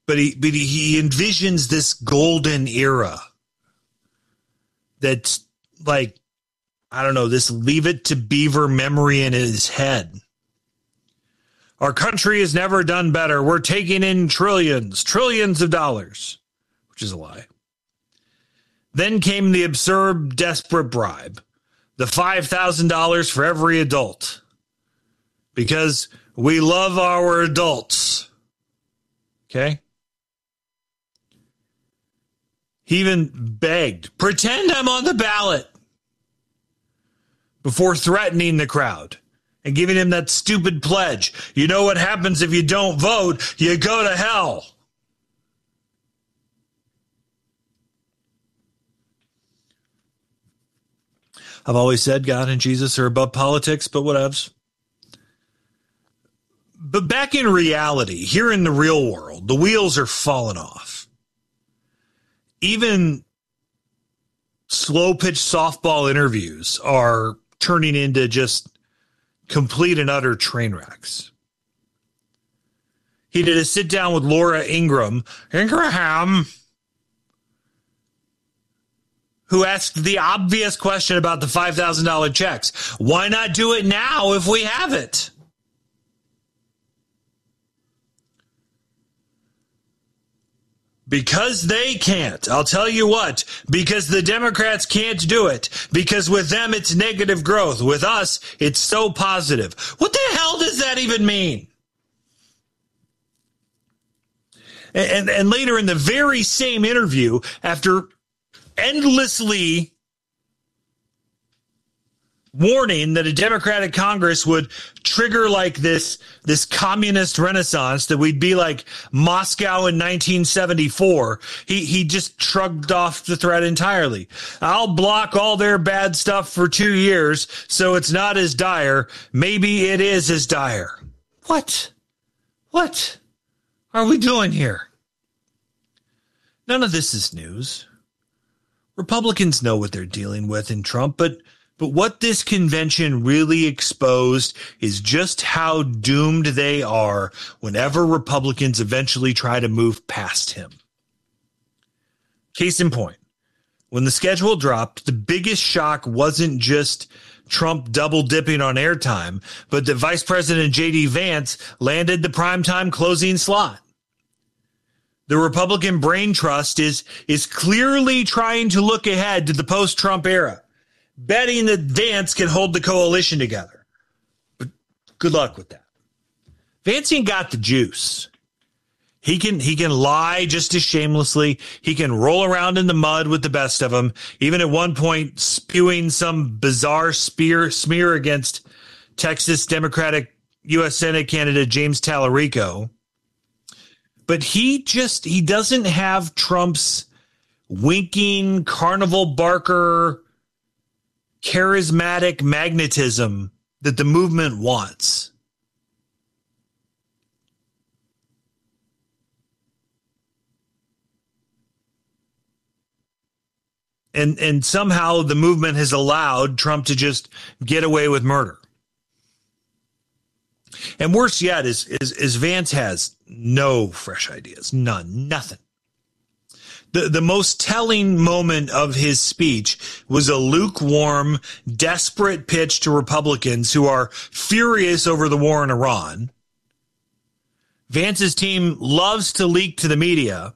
But he envisions this golden era that's like, I don't know, this Leave It to Beaver memory in his head. Our country has never done better. We're taking in trillions of dollars, which is a lie. Then came the absurd, desperate bribe, the $5,000 for every adult, because we love our adults. Okay? He even begged, pretend I'm on the ballot, before threatening the crowd and giving him that stupid pledge. You know what happens if you don't vote? You go to hell. I've always said God and Jesus are above politics, but whatevs. But back in reality, here in the real world, the wheels are falling off. Even slow-pitch softball interviews are turning into just complete and utter train wrecks. He did a sit-down with Laura Ingraham, who asked the obvious question about the $5,000 checks. Why not do it now if we have it? Because they can't. I'll tell you what. Because the Democrats can't do it. Because with them, it's negative growth. With us, it's so positive. What the hell does that even mean? And later in the very same interview, after endlessly warning that a Democratic Congress would trigger like this communist renaissance, that we'd be like Moscow in 1974, he just shrugged off the threat entirely. I'll block all their bad stuff for 2 years so it's not as dire. Maybe it is as dire. What are we doing here? None of this is news. Republicans know what they're dealing with in Trump, but what this convention really exposed is just how doomed they are whenever Republicans eventually try to move past him. Case in point, when the schedule dropped, the biggest shock wasn't just Trump double dipping on airtime, but that Vice President J.D. Vance landed the primetime closing slot. The Republican brain trust is clearly trying to look ahead to the post-Trump era, betting that Vance can hold the coalition together. But good luck with that. Vance ain't got the juice. He can lie just as shamelessly. He can roll around in the mud with the best of them, even at one point spewing some bizarre smear against Texas Democratic U.S. Senate candidate James Tallarico. But he doesn't have Trump's winking, carnival barker, charismatic magnetism that the movement wants. And somehow the movement has allowed Trump to just get away with murder. And worse yet is Vance has no fresh ideas, nothing. The most telling moment of his speech was a lukewarm, desperate pitch to Republicans who are furious over the war in Iran. Vance's team loves to leak to the media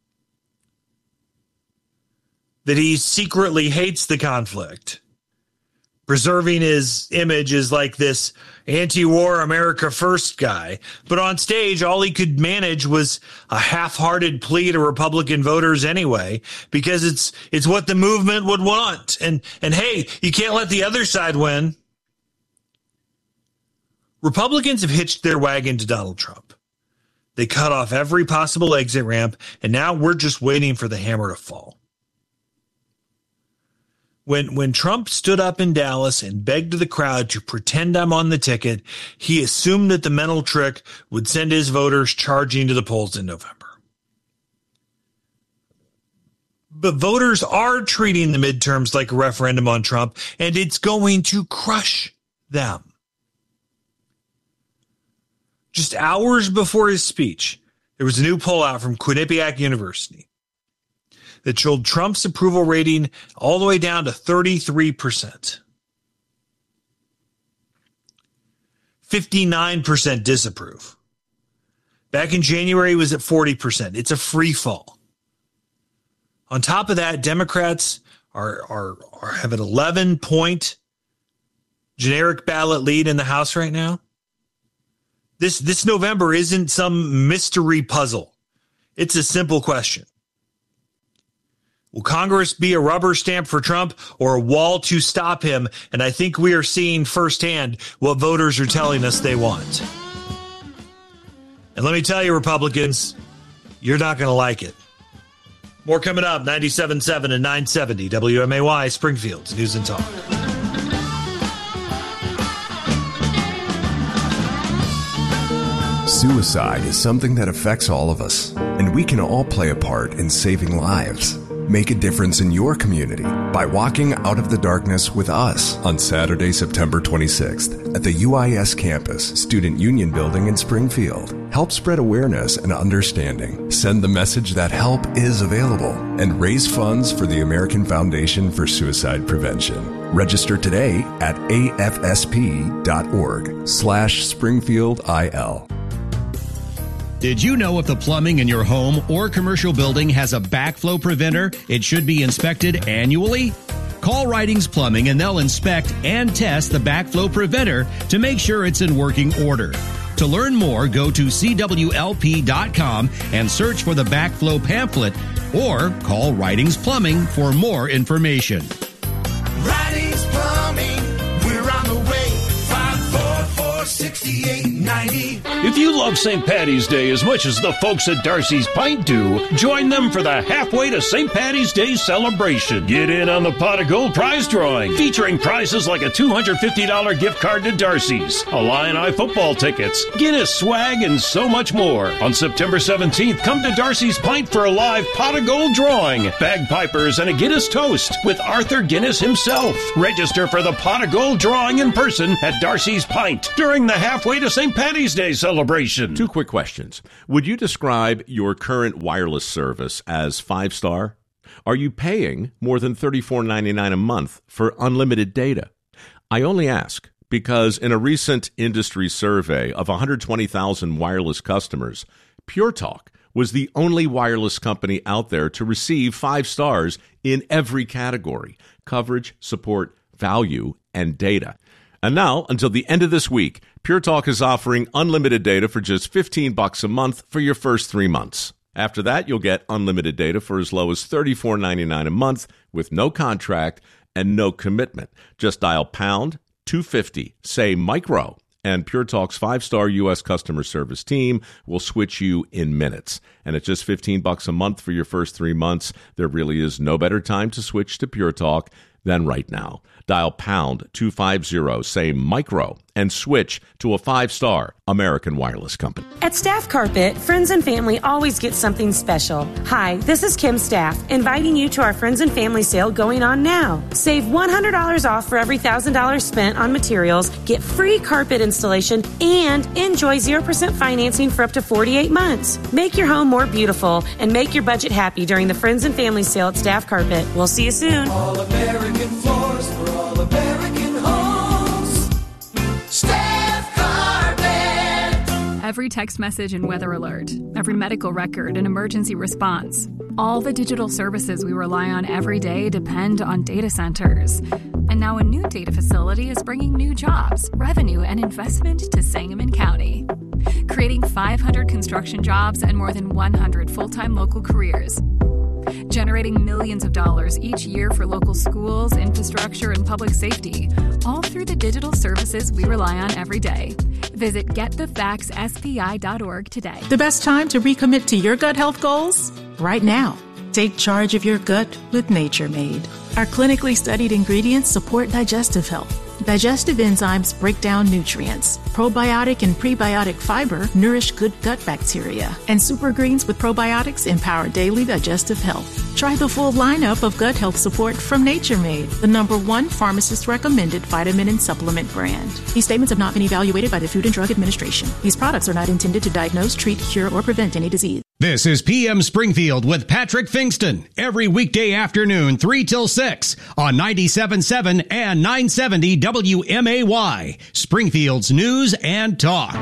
that he secretly hates the conflict, preserving his image as like this anti-war America first guy. But on stage, all he could manage was a half-hearted plea to Republican voters anyway, because it's what the movement would want. And hey, you can't let the other side win. Republicans have hitched their wagon to Donald Trump. They cut off every possible exit ramp, and now we're just waiting for the hammer to fall. When Trump stood up in Dallas and begged the crowd to pretend I'm on the ticket, he assumed that the mental trick would send his voters charging to the polls in November. But voters are treating the midterms like a referendum on Trump, and it's going to crush them. Just hours before his speech, There was a new poll out from Quinnipiac University that showed Trump's approval rating all the way down to 33%. 59% disapprove. Back in January, it was at 40%. It's a free fall. On top of that, Democrats have an 11-point generic ballot lead in the House right now. This November isn't some mystery puzzle. It's a simple question. Will Congress be a rubber stamp for Trump or a wall to stop him? And I think we are seeing firsthand what voters are telling us they want. And let me tell you, Republicans, you're not going to like it. More coming up, 97.7 and 970 WMAY, Springfield's News and Talk. Suicide is something that affects all of us, and we can all play a part in saving lives. Make a difference in your community by walking out of the darkness with us on Saturday, September 26th at the UIS campus, Student Union Building in Springfield. Help spread awareness and understanding. Send the message that help is available and raise funds for the American Foundation for Suicide Prevention. Register today at afsp.org/SpringfieldIL. Did you know if the plumbing in your home or commercial building has a backflow preventer, it should be inspected annually? Call Ridings Plumbing and they'll inspect and test the backflow preventer to make sure it's in working order. To learn more, go to CWLP.com and search for the backflow pamphlet or call Ridings Plumbing for more information. Ridings Plumbing, we're on the way, 544-6890. If you love St. Paddy's Day as much as the folks at Darcy's Pint do, join them for the Halfway to St. Paddy's Day celebration. Get in on the Pot of Gold prize drawing, featuring prizes like a $250 gift card to Darcy's, Illini football tickets, Guinness swag, and so much more. On September 17th, come to Darcy's Pint for a live Pot of Gold drawing, bagpipers, and a Guinness toast with Arthur Guinness himself. Register for the Pot of Gold drawing in person at Darcy's Pint during the Halfway to St. Paddy's Day celebration. Two quick questions. Would you describe your current wireless service as 5-star? Are you paying more than $34.99 a month for unlimited data? I only ask because in a recent industry survey of 120,000 wireless customers, Pure Talk was the only wireless company out there to receive 5 stars in every category: coverage, support, value, and data. And now, until the end of this week, Pure Talk is offering unlimited data for just $15 a month for your first 3 months. After that, you'll get unlimited data for as low as $34.99 a month with no contract and no commitment. Just dial pound 250, say micro, and Pure Talk's 5-star U.S. customer service team will switch you in minutes. And at just $15 a month for your first 3 months, there really is no better time to switch to Pure Talk than right now. Dial pound 250, say micro, and switch to a 5-star American wireless company. At Staff Carpet, friends and family always get something special. Hi, this is Kim Staff, inviting you to our Friends and Family sale going on now. Save $100 off for every $1,000 spent on materials, get free carpet installation, and enjoy 0% financing for up to 48 months. Make your home more beautiful and make your budget happy during the Friends and Family sale at Staff Carpet. We'll see you soon. All American floors for all American homes. Staff Carpet. Every text message and weather alert, every medical record and emergency response. All the digital services we rely on every day depend on data centers. And now a new data facility is bringing new jobs, revenue, and investment to Sangamon County, creating 500 construction jobs and more than 100 full-time local careers, generating millions of dollars each year for local schools, infrastructure, and public safety, all through the digital services we rely on every day. Visit getthefaxspi.org today. The best time to recommit to your gut health goals? Right now. Take charge of your gut with Nature Made. Our clinically studied ingredients support digestive health. Digestive enzymes break down nutrients. Probiotic and prebiotic fiber nourish good gut bacteria. And super greens with probiotics empower daily digestive health. Try the full lineup of gut health support from Nature Made, the #1 pharmacist-recommended vitamin and supplement brand. These statements have not been evaluated by the Food and Drug Administration. These products are not intended to diagnose, treat, cure, or prevent any disease. This is PM Springfield with Patrick Fingston. Every weekday afternoon, 3 till 6 on 97.7 and 970 WMAY, Springfield's News and Talk.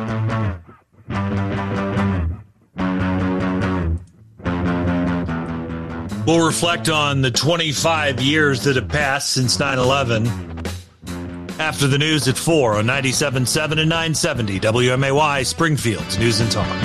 We'll reflect on the 25 years that have passed since 9/11. After the news at 4 on 97.7 and 970 WMAY, Springfield's News and Talk.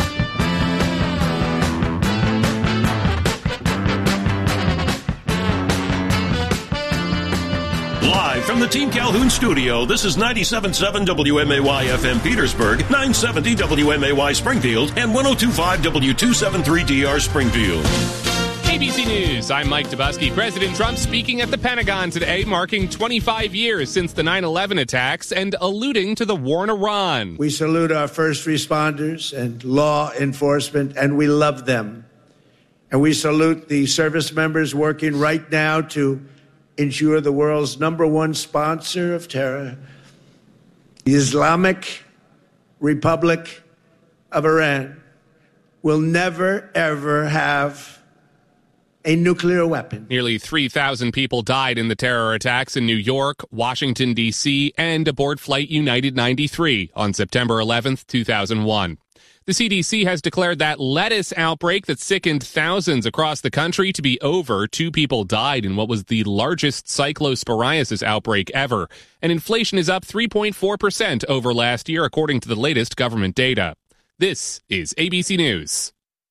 Live from the Team Calhoun studio, this is 97.7 WMAY FM Petersburg, 970 WMAY Springfield, and 102.5 W273DR Springfield. ABC News, I'm Mike Dubusky. President Trump speaking at the Pentagon today, marking 25 years since the 9/11 attacks and alluding to the war in Iran. We salute our first responders and law enforcement, and we love them. And we salute the service members working right now to ensure the world's #1 sponsor of terror, the Islamic Republic of Iran, will never, ever have a nuclear weapon. Nearly 3,000 people died in the terror attacks in New York, Washington, D.C., and aboard Flight United 93 on September 11th, 2001. The CDC has declared that lettuce outbreak that sickened thousands across the country to be over. 2 people died in what was the largest cyclosporiasis outbreak ever. And inflation is up 3.4% over last year, according to the latest government data. This is ABC News.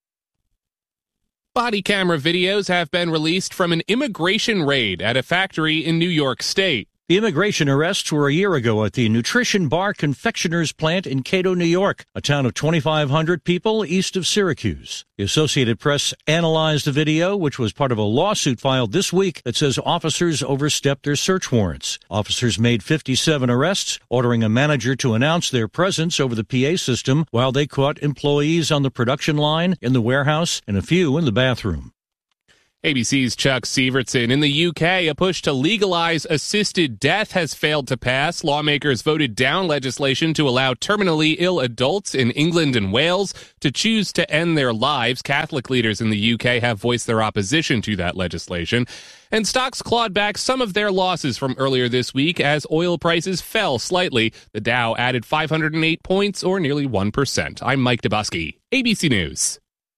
Body camera videos have been released from an immigration raid at a factory in New York State. The immigration arrests were a year ago at the Nutrition Bar Confectioners plant in Cato, New York, a town of 2,500 people east of Syracuse. The Associated Press analyzed the video, which was part of a lawsuit filed this week that says officers overstepped their search warrants. Officers made 57 arrests, ordering a manager to announce their presence over the PA system while they caught employees on the production line, in the warehouse, and a few in the bathroom. ABC's Chuck Sievertson. In the UK, a push to legalize assisted death has failed to pass. Lawmakers voted down legislation to allow terminally ill adults in England and Wales to choose to end their lives. Catholic leaders in the UK have voiced their opposition to that legislation. And stocks clawed back some of their losses from earlier this week as oil prices fell slightly. The Dow added 508 points, or nearly 1%. I'm Mike Dubusky, ABC News.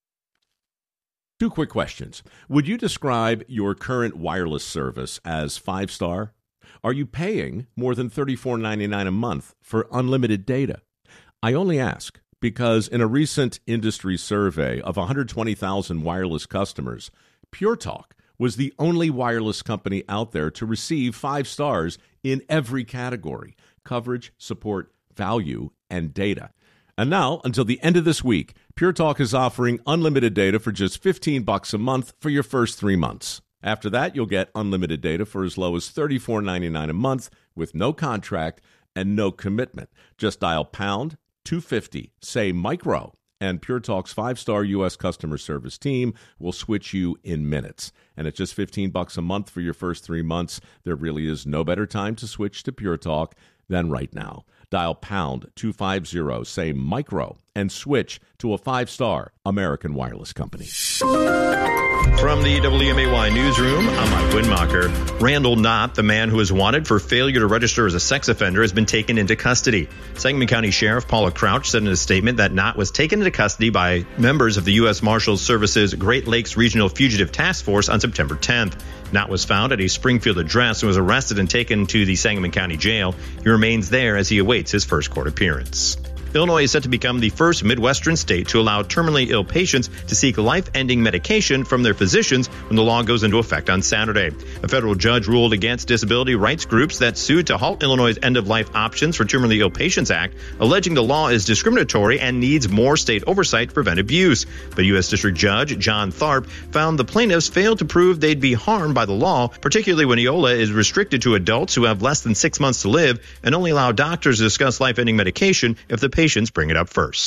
2 quick questions. Would you describe your current wireless service as 5-star? Are you paying more than $34.99 a month for unlimited data? I only ask because in a recent industry survey of 120,000 wireless customers, Pure Talk was the only wireless company out there to receive 5 stars in every category: coverage, support, value, and data. And now, until the end of this week, Pure Talk is offering unlimited data for just $15 a month for your first 3 months. After that, you'll get unlimited data for as low as $34.99 a month with no contract and no commitment. Just dial pound 250, say micro, and Pure Talk's 5-star U.S. customer service team will switch you in minutes. And at just $15 a month for your first 3 months, there really is no better time to switch to Pure Talk than right now. Dial pound 250, say micro, and switch to a 5-star American wireless company. From the WMAY newsroom, I'm Mike Windmacher. Randall Knott, the man who is wanted for failure to register as a sex offender, has been taken into custody. Sangamon County Sheriff Paula Crouch said in a statement that Knott was taken into custody by members of the U.S. Marshals Service's Great Lakes Regional Fugitive Task Force on September 10th. Knott was found at a Springfield address and was arrested and taken to the Sangamon County Jail. He remains there as he awaits his first court appearance. Illinois is set to become the first Midwestern state to allow terminally ill patients to seek life-ending medication from their physicians when the law goes into effect on Saturday. A federal judge ruled against disability rights groups that sued to halt Illinois' End-of-Life Options for Terminally Ill Patients Act, alleging the law is discriminatory and needs more state oversight to prevent abuse. But U.S. District Judge John Tharp found the plaintiffs failed to prove they'd be harmed by the law, particularly when EOLA is restricted to adults who have less than 6 months to live and only allow doctors to discuss life-ending medication if the patients bring it up first.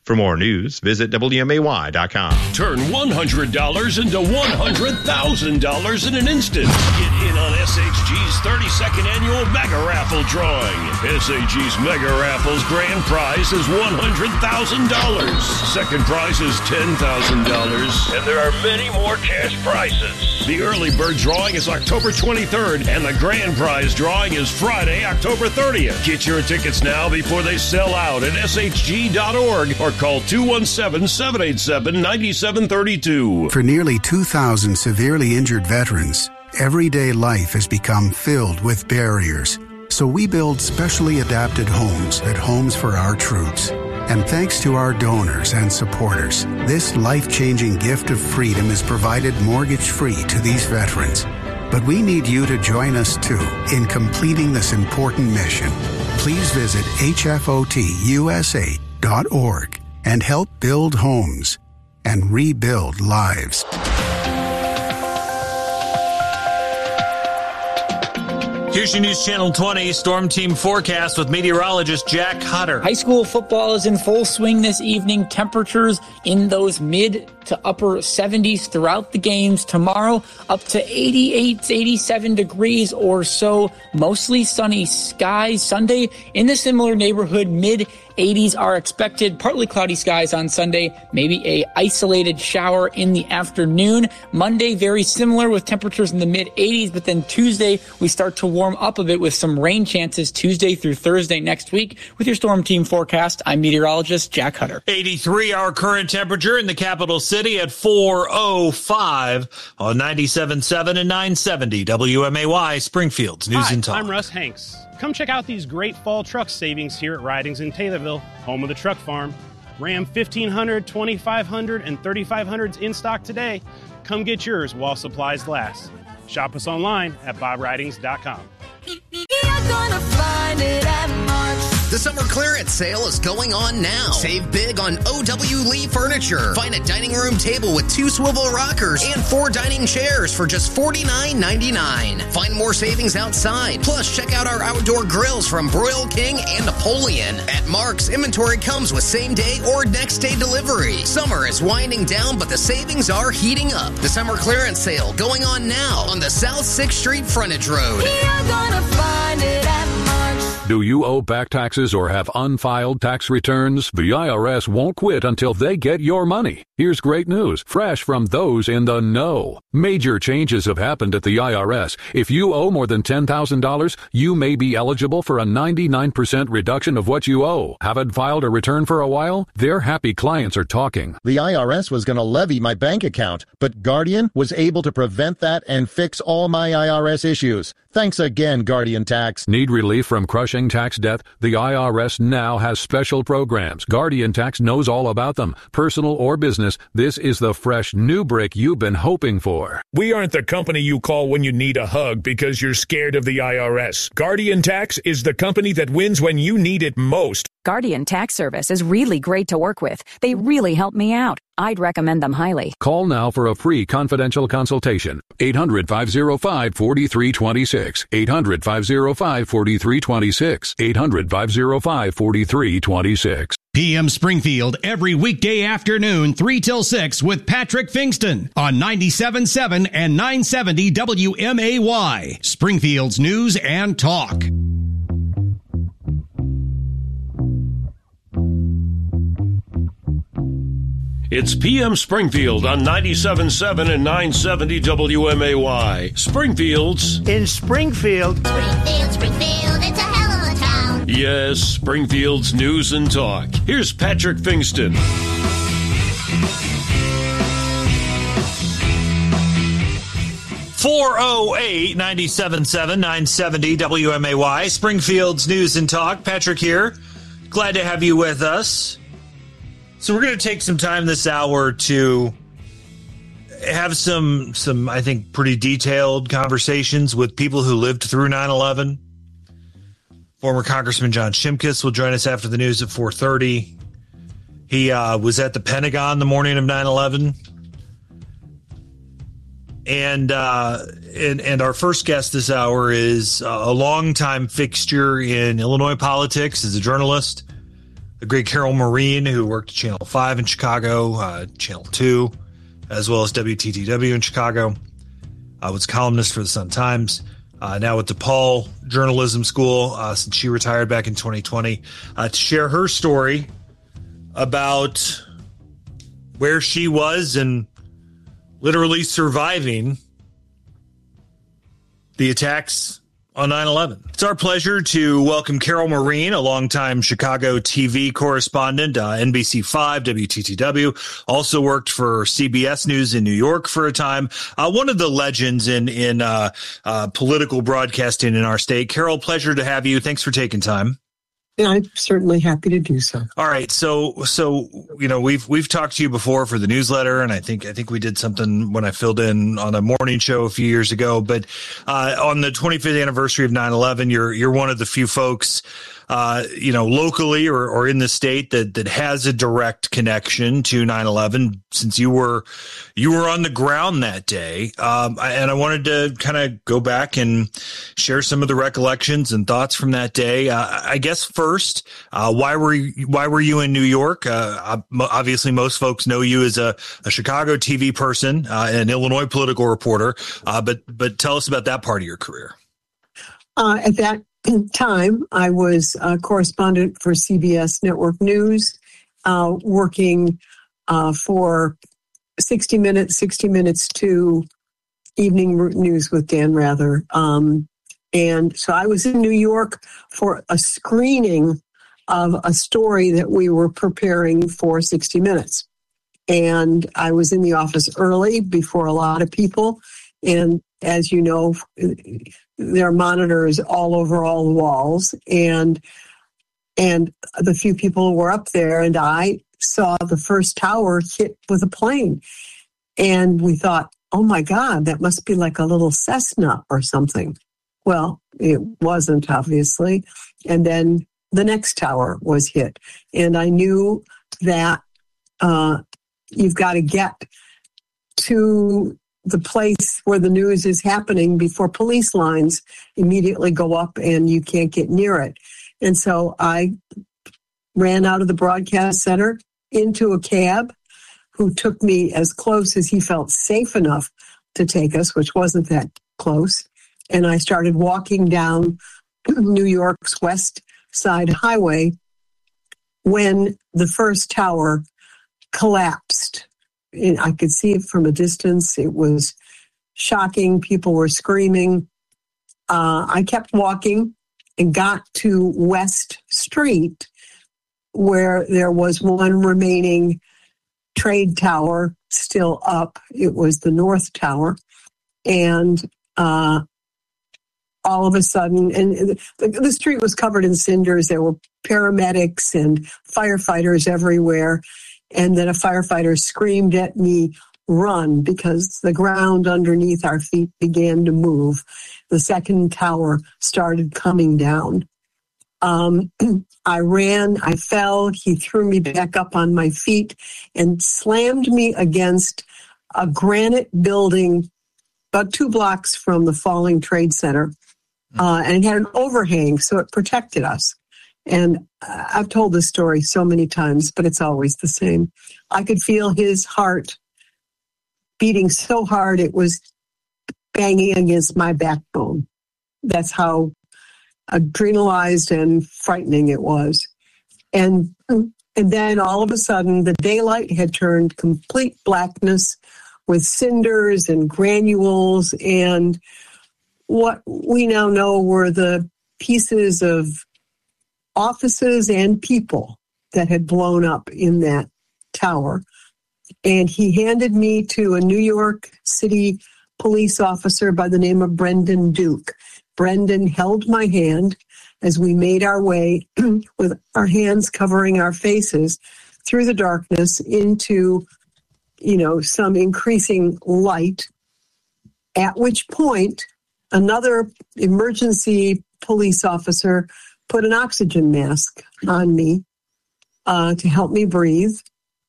For more news, visit WMAY.com. Turn $100 into $100,000 in an instant. Get in on SHG's 32nd annual Mega Raffle drawing. SHG's Mega Raffle's grand prize is $100,000. Second prize is $10,000. And there are many more cash prizes. The early bird drawing is October 23rd, and the grand prize drawing is Friday, October 30th. Get your tickets now before they sell out at shg.org or call 217-787-9732. For nearly 2,000 severely injured veterans, everyday life has become filled with barriers. So we build specially adapted homes at Homes for Our Troops. And thanks to our donors and supporters, this life-changing gift of freedom is provided mortgage-free to these veterans. But we need you to join us, too, in completing this important mission. Please visit hfotusa.org and help build homes and rebuild lives. Here's your News Channel 20 Storm Team forecast with meteorologist Jack Hutter. High school football is in full swing this evening. Temperatures in those mid to upper 70s throughout the games. Tomorrow up to 88, 87 degrees or so. Mostly sunny skies. Sunday in the similar neighborhood. Mid 80s are expected. Partly cloudy skies on Sunday. Maybe a isolated shower in the afternoon. Monday very similar with temperatures in the mid 80s. But then Tuesday we start to warm up a bit with some rain chances Tuesday through Thursday next week. With your Storm Team forecast, I'm meteorologist Jack Hutter. 83 our current temperature in the capital city at 4:05 on 97.7 and 970 WMAY Springfield's News and Talk. I'm Russ Hanks. Come check out these great fall truck savings here at Ridings in Taylorville, home of the truck farm. Ram 1500, 2500, and 3500s in stock today. Come get yours while supplies last. Shop us online at bobridings.com. You're gonna find it at March. The summer clearance sale is going on now. Save big on O.W. Lee Furniture. Find a dining room table with 2 swivel rockers and 4 dining chairs for just $49.99. Find more savings outside. Plus, check out our outdoor grills from Broil King and Napoleon. At Mark's, inventory comes with same-day or next-day delivery. Summer is winding down, but the savings are heating up. The summer clearance sale going on now on the South 6th Street Frontage Road. You're gonna find it at March. Do you owe back taxes or have unfiled tax returns? The IRS won't quit until they get your money. Here's great news, fresh from those in the know. Major changes have happened at the IRS. If you owe more than $10,000, you may be eligible for a 99% reduction of what you owe. Haven't filed a return for a while? Their happy clients are talking. The IRS was going to levy my bank account, but Guardian was able to prevent that and fix all my IRS issues. Thanks again, Guardian Tax. Need relief from crushing tax debt? The IRS now has special programs. Guardian Tax knows all about them. Personal or business, this is the fresh new break you've been hoping for. We aren't the company you call when you need a hug because you're scared of the IRS. Guardian Tax is the company that wins when you need it most. Guardian Tax Service is really great to work with. They really help me out. I'd recommend them highly. Call now for a free confidential consultation. 800-505-4326. 800-505-4326. 800-505-4326. PM Springfield every weekday afternoon, 3 till 6 with Patrick Fingston on 97.7 and 970 WMAY. Springfield's News and Talk. It's PM Springfield on 97.7 and 970 WMAY. Springfield's... In Springfield. Springfield, it's a hell of a town. Yes, Springfield's News and Talk. Here's Patrick Fingston. 408 97.7 970 WMAY. Springfield's News and Talk. Patrick here. Glad to have you with us. So we're going to take some time this hour to have some I think, pretty detailed conversations with people who lived through 9/11. Former Congressman John Shimkus will join us after the news at 4:30. He was at the Pentagon the morning of 9/11. And our first guest this hour is a longtime fixture in Illinois politics as a journalist. the great Carol Marin, who worked at Channel 5 in Chicago, Channel 2, as well as WTTW in Chicago. Was a columnist for the Sun-Times. Now at DePaul Journalism School, since she retired back in 2020, to share her story about where she was and literally surviving the attacks on 9/11. It's our pleasure to welcome Carol Marin, a longtime Chicago TV correspondent, NBC5, WTTW, also worked for CBS News in New York for a time. One of the legends in political broadcasting in our state. Carol, pleasure to have you. Thanks for taking time. Yeah, I'm certainly happy to do so. All right, so we've talked to you before for the newsletter, and I think we did something when I filled in on a morning show a few years ago. But on the 25th anniversary of 9/11, you're one of the few folks, locally or in the state that has a direct connection to 9/11, since you were on the ground that day. And I wanted to kind of go back and share some of the recollections and thoughts from that day. I guess first, why were you in New York? Obviously, most folks know you as a Chicago TV person, an Illinois political reporter. But tell us about that part of your career. At that time, I was a correspondent for CBS Network News, working for 60 Minutes to Evening News with Dan Rather. And so I was in New York for a screening of a story that we were preparing for 60 Minutes. And I was in the office early before a lot of people. And as you know, there are monitors all over all the walls. And the few people were up there, and I saw the first tower hit with a plane. And we thought, oh my God, that must be like a little Cessna or something. Well, it wasn't, obviously. And then the next tower was hit. And I knew that you've got to get to the place where the news is happening before police lines immediately go up and you can't get near it. And so I ran out of the broadcast center into a cab, who took me as close as he felt safe enough to take us, which wasn't that close. And I started walking down New York's West Side Highway when the first tower collapsed. I could see it from a distance. It was shocking. People were screaming. I kept walking and got to West Street, where there was one remaining trade tower still up. It was the North Tower. And all of a sudden, and the street was covered in cinders. There were paramedics and firefighters everywhere. And then a firefighter screamed at me, "Run," because the ground underneath our feet began to move. The second tower started coming down. I ran, I fell, he threw me back up on my feet and slammed me against a granite building about 2 blocks from the falling Trade Center. And it had an overhang, so it protected us. And I've told this story so many times, but it's always the same. I could feel his heart beating so hard it was banging against my backbone. That's how adrenalized and frightening it was. And then all of a sudden, the daylight had turned complete blackness with cinders and granules, and what we now know were the pieces of offices and people that had blown up in that tower. And he handed me to a New York City police officer by the name of Brendan Duke. Brendan held my hand as we made our way with our hands covering our faces through the darkness into, some increasing light, at which point another emergency police officer put an oxygen mask on me to help me breathe.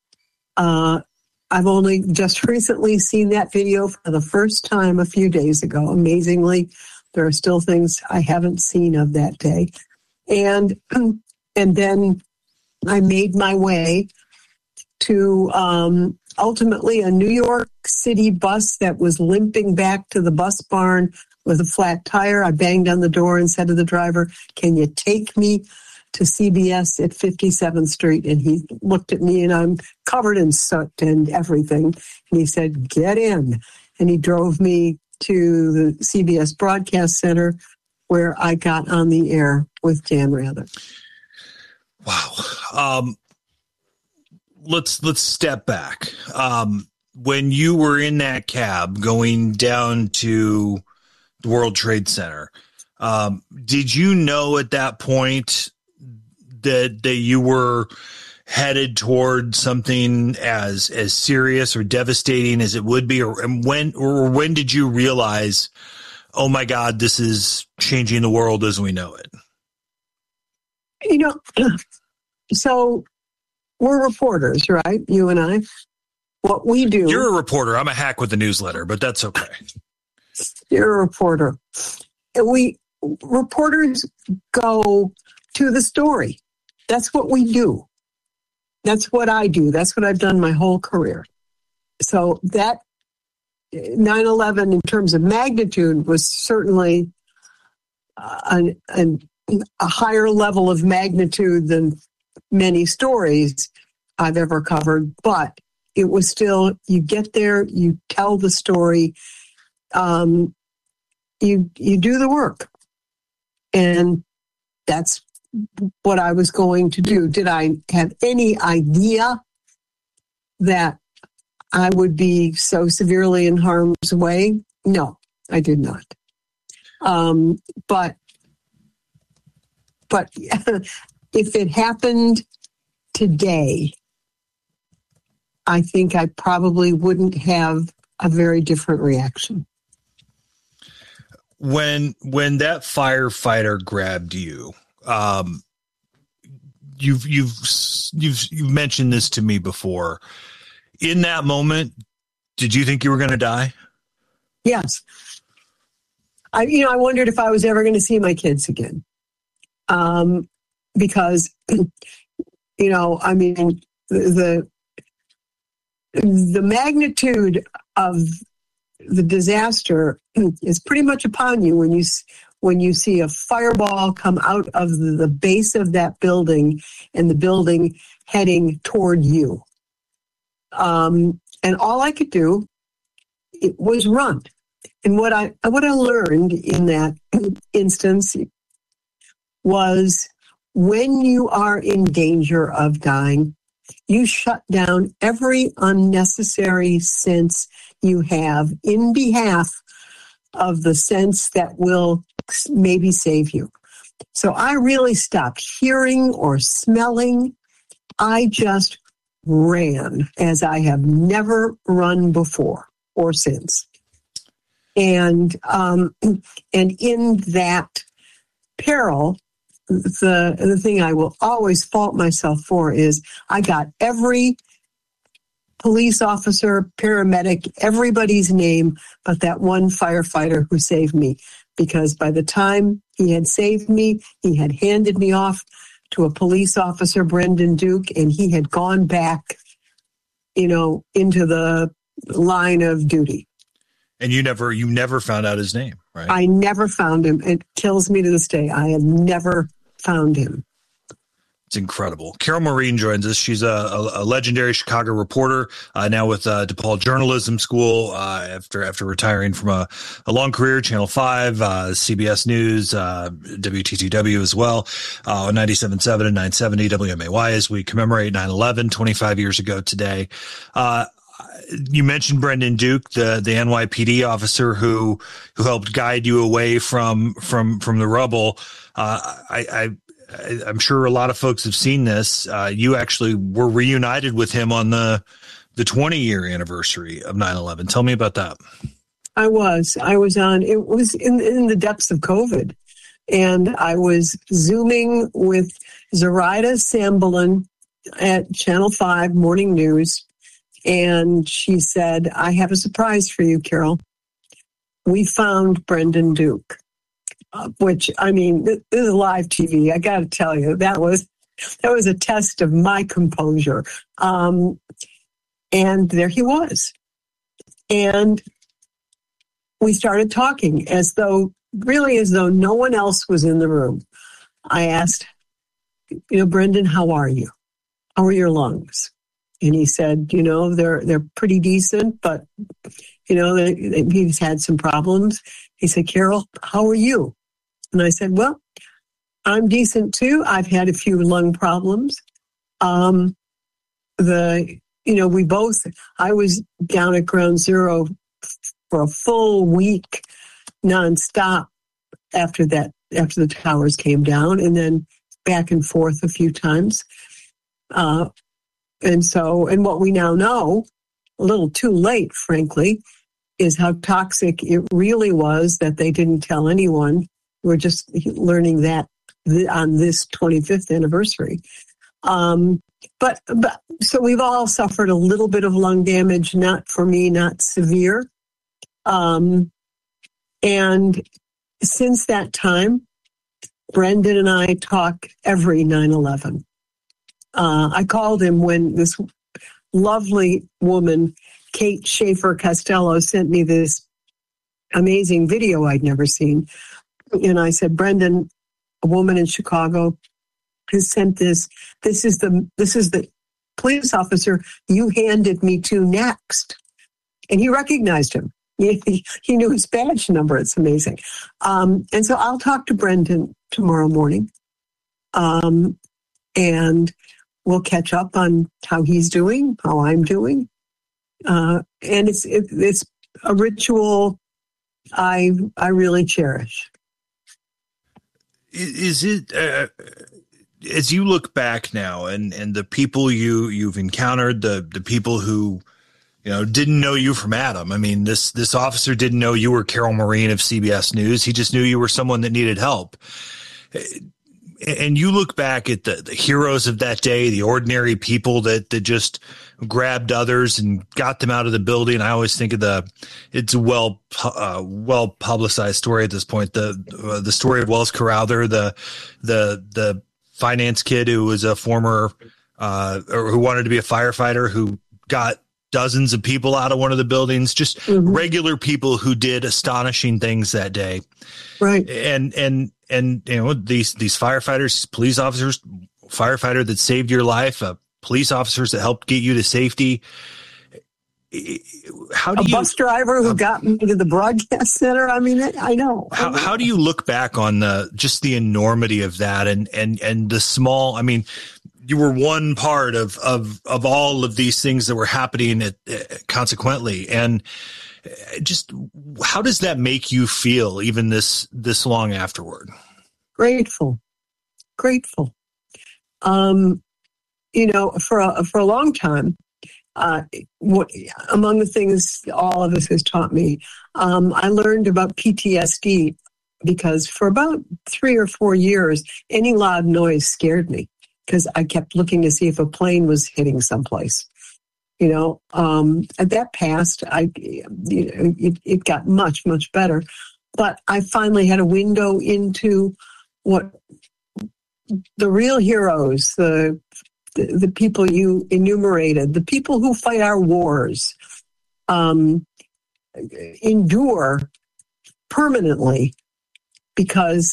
I've only just recently seen that video for the first time a few days ago. Amazingly, there are still things I haven't seen of that day. And then I made my way to ultimately a New York City bus that was limping back to the bus barn with a flat tire. I banged on the door and said to the driver, "Can you take me to CBS at 57th Street?" And he looked at me, and I'm covered in soot and everything. And he said, "Get in." And he drove me to the CBS Broadcast Center, where I got on the air with Dan Rather. Wow. Let's step back. When you were in that cab going down to the World Trade Center, did you know at that point that you were headed toward something as serious or devastating as it would be, or when did you realize, oh my God, this is changing the world as we know it? So we're reporters, right? You and I. What we do. You're a reporter. I'm a hack with the newsletter, but that's okay. You're a reporter. Reporters go to the story. That's what we do. That's what I do. That's what I've done my whole career. So that 9/11 in terms of magnitude was certainly a higher level of magnitude than many stories I've ever covered, but it was still, you get there, you tell the story, you do the work. And that's what I was going to do. Did I have any idea that I would be so severely in harm's way? No, I did not. But if it happened today, I think I probably wouldn't have a very different reaction. When that firefighter grabbed you, you've mentioned this to me before. In that moment, did you think you were going to die? Yes. I wondered if I was ever going to see my kids again. Because, the magnitude of the disaster is pretty much upon you when you see a fireball come out of the base of that building and the building heading toward you. And all I could do, it was run. And what I learned in that instance was, when you are in danger of dying, you shut down every unnecessary sense you have in behalf of the sense that will maybe save you. So I really stopped hearing or smelling. I just ran as I have never run before or since. And in that peril, the thing I will always fault myself for is I got every police officer, paramedic, everybody's name, but that one firefighter who saved me. Because by the time he had saved me, he had handed me off to a police officer, Brendan Duke, and he had gone back, into the line of duty. And you never found out his name, right? I never found him. It kills me to this day. I have never found him. It's incredible. Carol Maureen joins us. She's a legendary Chicago reporter, now with DePaul Journalism School, after retiring from a long career, Channel 5, CBS News, WTTW as well, on 97.7 and 970 WMAY as we commemorate 9/11, 25 years ago today. You mentioned Brendan Duke, the NYPD officer who helped guide you away from the rubble. I'm sure a lot of folks have seen this. You actually were reunited with him on the 20-year anniversary of 9/11. Tell me about that. I was on, it was in the depths of COVID. And I was Zooming with Zoraida Sambalin at Channel 5 Morning News. And she said, "I have a surprise for you, Carol. We found Brendan Duke." Which, this is live TV. I got to tell you, that was That was a test of my composure. And there he was. And we started talking as though no one else was in the room. I asked, Brendan, how are you? How are your lungs? And he said, they're pretty decent, but, he's had some problems. He said, Carol, how are you? And I said, well, I'm decent too. I've had a few lung problems. I was down at ground zero for a full week nonstop after the towers came down, and then back and forth a few times. And what we now know, a little too late, frankly, is how toxic it really was that they didn't tell anyone. We're just learning that on this 25th anniversary. But so we've all suffered a little bit of lung damage, not for me, not severe. And since that time, Brendan and I talk every 9/11. I called him when this lovely woman, Kate Schaefer Costello, sent me this amazing video I'd never seen. And I said, Brendan, a woman in Chicago has sent this. This is the police officer you handed me to next. And he recognized him. He knew his badge number. It's amazing. And so I'll talk to Brendan tomorrow morning. And we'll catch up on how he's doing, how I'm doing. And it's a ritual I really cherish. Is it, as you look back now and the people you've encountered, the people who, didn't know you from Adam. I mean, this officer didn't know you were Carol Marin of CBS News. He just knew you were someone that needed help. And you look back at the heroes of that day, the ordinary people that just grabbed others and got them out of the building. I always think of it's a well publicized story at this point. The story of Wells Carouthers, the finance kid who was a former, or who wanted to be a firefighter, who got dozens of people out of one of the buildings, just regular people who did astonishing things that day. Right. And these firefighters, police officers, firefighter that saved your life, police officers that helped get you to safety. Bus driver who got me to the broadcast center. I mean, I know. How do you look back on the enormity of that and the small, I mean, you were one part of all of these things that were happening consequently. And just how does that make you feel even this long afterward? Grateful. For a long time, among the things all of us has taught me, I learned about PTSD because for about 3 or 4 years, any loud noise scared me because I kept looking to see if a plane was hitting someplace. That passed. It got much, much better. But I finally had a window into what the real heroes, the people you enumerated, the people who fight our wars, endure permanently because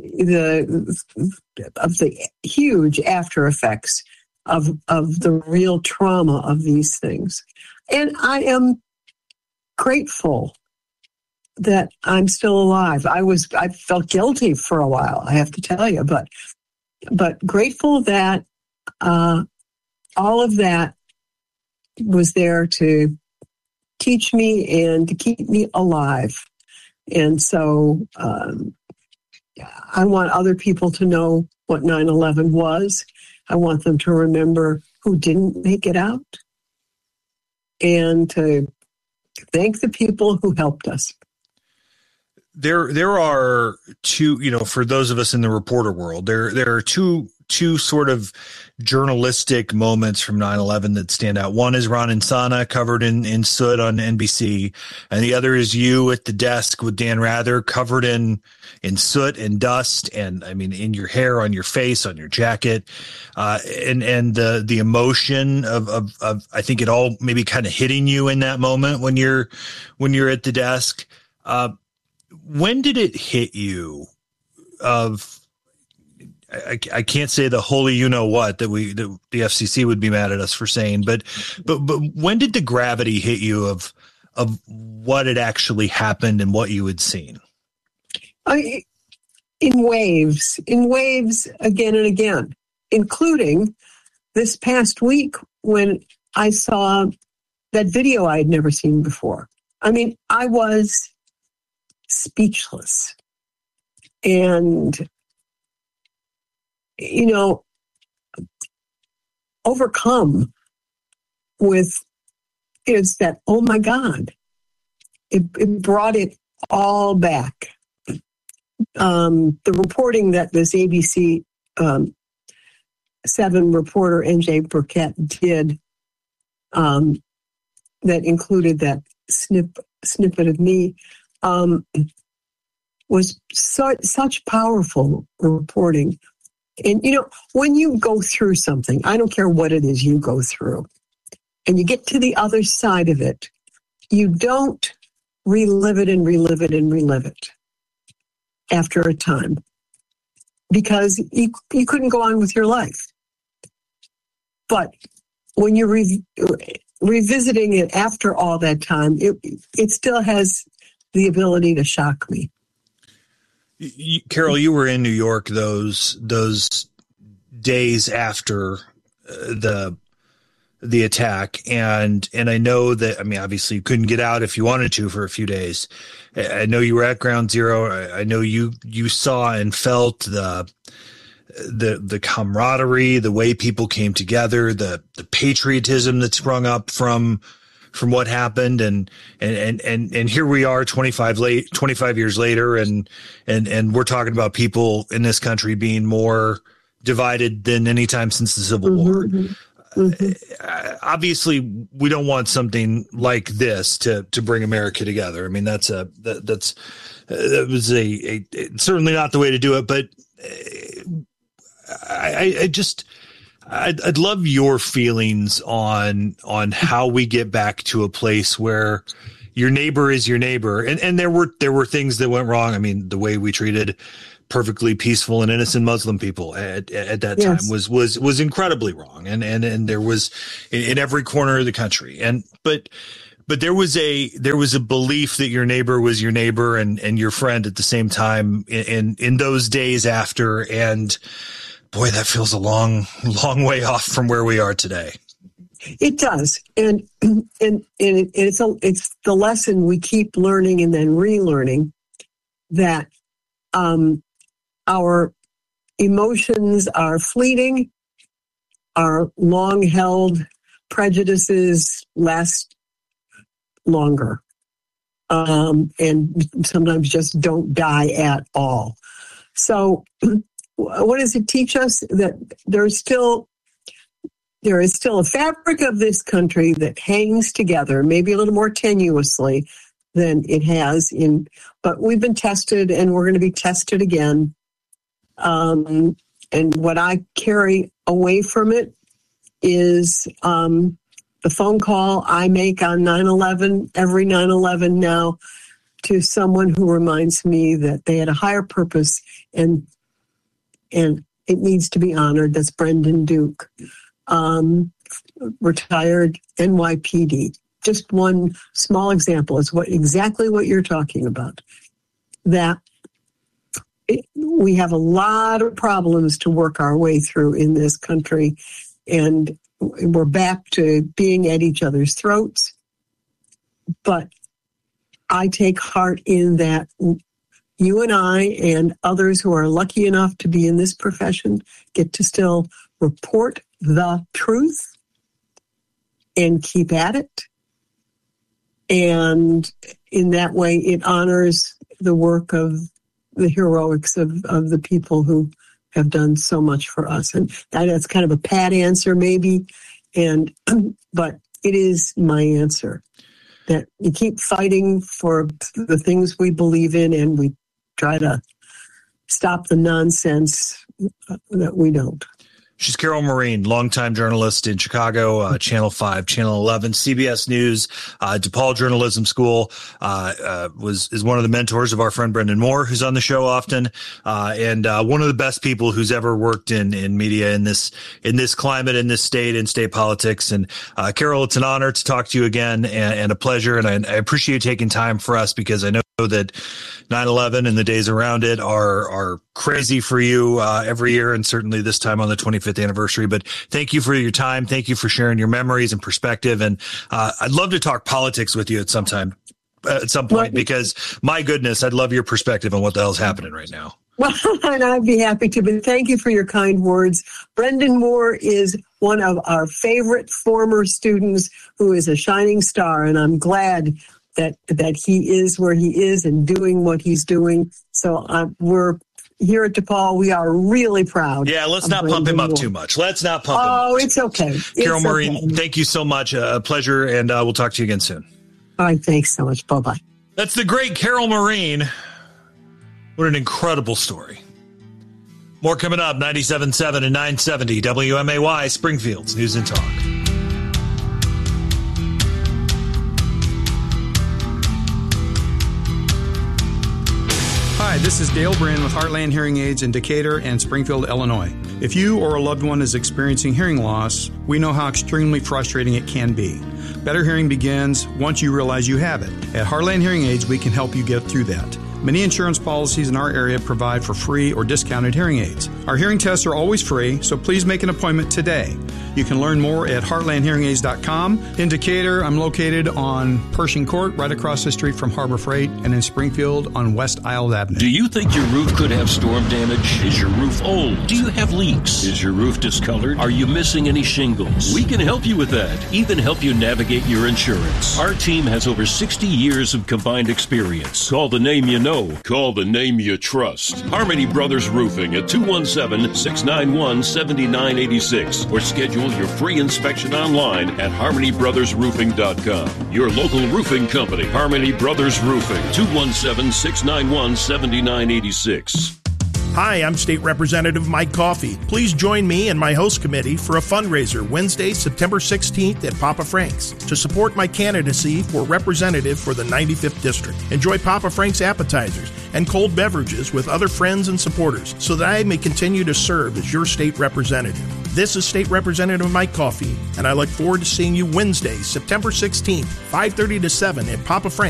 of the huge after effects of the real trauma of these things. And I am grateful that I'm still alive. I felt guilty for a while, I have to tell you, but grateful that all of that was there to teach me and to keep me alive. And so I want other people to know what 9/11 was. I want them to remember who didn't make it out and to thank the people who helped us. There are two, for those of us in the reporter world, there are two two sort of journalistic moments from 9/11 that stand out. One is Ron Insana covered in soot on NBC, and the other is you at the desk with Dan Rather covered in soot and dust, and I mean in your hair, on your face, on your jacket, and the emotion of I think it all maybe kind of hitting you in that moment when you're at the desk. When did it hit you of, I can't say the holy you-know-what that the FCC would be mad at us for saying, but when did the gravity hit you of what had actually happened and what you had seen? In waves again and again, including this past week when I saw that video I had never seen before. I mean, I was speechless. And, overcome with, it's that, oh my God, it brought it all back. The reporting that this ABC 7 reporter, NJ Burkett, did that included that snippet of me was such powerful reporting. And, when you go through something, I don't care what it is you go through, and you get to the other side of it, you don't relive it and relive it and relive it after a time, because you couldn't go on with your life. But when you're revisiting it after all that time, it still has the ability to shock me. Carol, you were in New York those days after the attack, and I know that, I mean, obviously you couldn't get out if you wanted to for a few days. I know you were at Ground Zero. I know you saw and felt the camaraderie, the way people came together, the patriotism that sprung up from what happened, and here we are 25 years later, and we're talking about people in this country being more divided than any time since the Civil War. Mm-hmm. Obviously, we don't want something like this to bring America together. I mean, that was certainly not the way to do it. But I'd love your feelings on how we get back to a place where your neighbor is your neighbor. And there were things that went wrong. I mean, the way we treated perfectly peaceful and innocent Muslim people at that time was incredibly wrong. And there was in every corner of the country. But there was a belief that your neighbor was your neighbor and your friend at the same time in those days after. And boy, that feels a long way off from where we are today. It does. And it's the lesson we keep learning and then relearning, that our emotions are fleeting, our long-held prejudices last longer, and sometimes just don't die at all. So what does it teach us? That there is still a fabric of this country that hangs together, maybe a little more tenuously than it has but we've been tested and we're going to be tested again. And what I carry away from it is the phone call I make on 9/11, every 9/11 now, to someone who reminds me that they had a higher purpose and it needs to be honored. That's Brendan Duke, retired NYPD. Just one small example is exactly what you're talking about. That we have a lot of problems to work our way through in this country, and we're back to being at each other's throats. But I take heart in that you and I and others who are lucky enough to be in this profession get to still report the truth and keep at it. And in that way, it honors the work of the heroics of the people who have done so much for us. And that's kind of a pat answer maybe, but it is my answer, that we keep fighting for the things we believe in, and we try to stop the nonsense that we don't. She's Carol Marin, longtime journalist in Chicago, Channel 5, Channel 11, CBS News, DePaul Journalism School, is one of the mentors of our friend Brendan Moore, who's on the show often, and one of the best people who's ever worked in media in this climate, in this state, in state politics. And Carol, it's an honor to talk to you again, and a pleasure. And I appreciate you taking time for us, because I know that 9/11 and the days around it are crazy for you every year, and certainly this time on the 25th anniversary. But thank you for your time. Thank you for sharing your memories and perspective. And I'd love to talk politics with you at some point, because my goodness, I'd love your perspective on what the hell's happening right now. Well, and I'd be happy to, but thank you for your kind words. Brendan Moore is one of our favorite former students who is a shining star, and I'm glad that he is where he is and doing what he's doing. So we're here at DePaul. We are really proud. Yeah, let's not pump him up too much. Let's not pump him up. Oh, it's okay. Carol Marin, thank you so much. A pleasure, and we'll talk to you again soon. All right, thanks so much. Bye-bye. That's the great Carol Marin. What an incredible story. More coming up, 97.7 and 970 WMAY, Springfield's News and Talk. Hi, this is Dale Bryn with Heartland Hearing Aids in Decatur and Springfield, Illinois. If you or a loved one is experiencing hearing loss, we know how extremely frustrating it can be. Better hearing begins once you realize you have it. At Heartland Hearing Aids, we can help you get through that. Many insurance policies in our area provide for free or discounted hearing aids. Our hearing tests are always free, so please make an appointment today. You can learn more at heartlandhearingaids.com. In Decatur, I'm located on Pershing Court, right across the street from Harbor Freight, and in Springfield on West Isles Avenue. Do you think your roof could have storm damage? Is your roof old? Do you have leaks? Is your roof discolored? Are you missing any shingles? We can help you with that, even help you navigate your insurance. Our team has over 60 years of combined experience. Call the name you know. Call the name you trust. Harmony Brothers Roofing at 217-691-7986, or schedule your free inspection online at harmonybrothersroofing.com. Your local roofing company, Harmony Brothers Roofing, 217-691-7986. Hi, I'm State Representative Mike Coffey. Please join me and my host committee for a fundraiser Wednesday, September 16th at Papa Frank's to support my candidacy for representative for the 95th District. Enjoy Papa Frank's appetizers and cold beverages with other friends and supporters so that I may continue to serve as your state representative. This is State Representative Mike Coffey, and I look forward to seeing you Wednesday, September 16th, 5:30 to 7 at Papa Frank's.